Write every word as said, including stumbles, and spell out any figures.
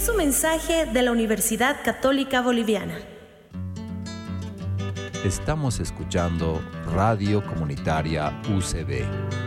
es un mensaje de la Universidad Católica Boliviana. Estamos escuchando Radio Comunitaria U C B.